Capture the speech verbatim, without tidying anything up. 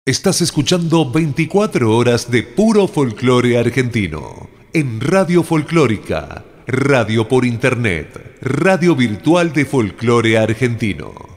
Estás escuchando veinticuatro horas de puro folclore argentino en Radio Folclórica, radio por internet, radio virtual de folclore argentino.